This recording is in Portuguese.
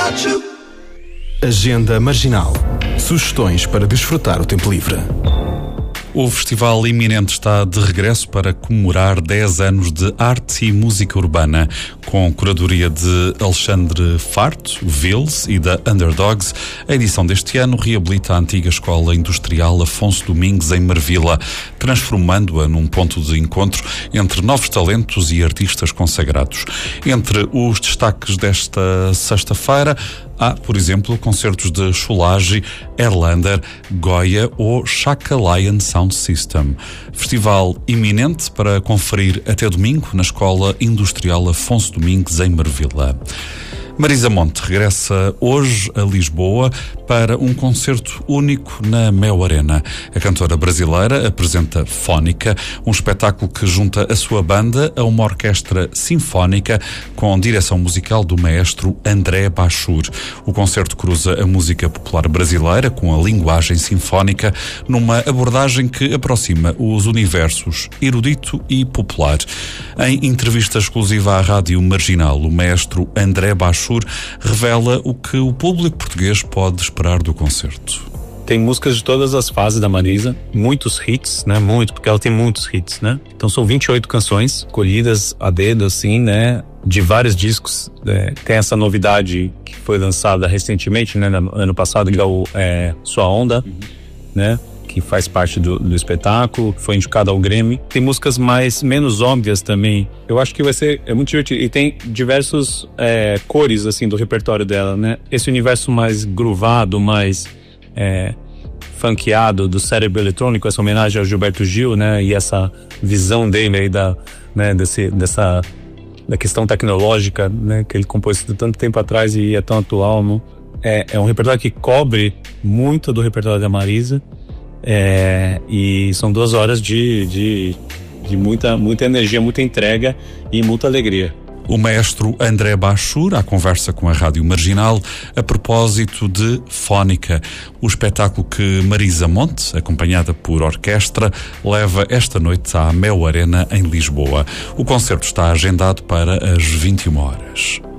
Agenda Marginal. Sugestões para desfrutar o tempo livre. O festival iminente está de regresso para comemorar 10 anos de arte e música urbana. Com curadoria de Alexandre Farto, Vils e da Underdogs, a edição deste ano reabilita a antiga Escola Industrial Afonso Domingos em Marvila, transformando-a num ponto de encontro entre novos talentos e artistas consagrados. Entre os destaques desta sexta-feira, há, por exemplo, concertos de Cholage, Erlander, Goya ou Chaka Lion Sound System. Festival iminente para conferir até domingo na Escola Industrial Afonso Domingos em Marvila. Marisa Monte regressa hoje a Lisboa para um concerto único na Mel Arena. A cantora brasileira apresenta Fónica, um espetáculo que junta a sua banda a uma orquestra sinfónica com direção musical do maestro André Bachur. O concerto cruza a música popular brasileira com a linguagem sinfónica numa abordagem que aproxima os universos erudito e popular. Em entrevista exclusiva à Rádio Marginal, o maestro André Bachur revela o que o público português pode esperar do concerto. Tem músicas de todas as fases da Marisa, muitos hits, né? Porque ela tem muitos hits, né? Então são 28 canções colhidas a dedo, assim, né? De vários discos. Tem essa novidade que foi lançada recentemente, né? No ano passado, que é o Sua Onda, né? Que faz parte do espetáculo, foi indicado ao Grammy. Tem músicas menos óbvias também. Eu acho que é muito divertido. E tem diversos cores, assim, do repertório dela, né? Esse universo mais groovado, mais funkeado do cérebro eletrônico, essa homenagem ao Gilberto Gil, né? E essa visão dele aí da questão tecnológica, né? Que ele compôs tanto tempo atrás e é tão atual, né? É um repertório que cobre muito do repertório da Marisa. E são 2 horas de muita energia, muita entrega e muita alegria. O maestro André Bachur, à conversa com a Rádio Marginal, a propósito de Fónica, o espetáculo que Marisa Monte, acompanhada por orquestra, leva esta noite à Mel Arena em Lisboa. O concerto está agendado para as 21 horas.